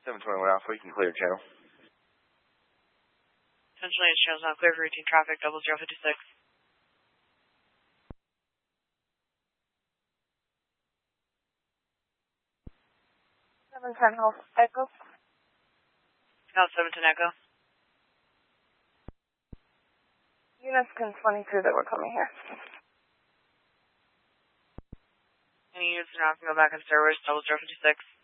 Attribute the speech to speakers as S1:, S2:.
S1: 721 Alpha, you can clear the channel.
S2: Essentially, it channel's not clear for routine traffic, 0056.
S3: 710 Echo.
S2: South 710 Echo.
S3: Units can 22 that were coming here.
S2: Any units are not going to go back on servers, 0056.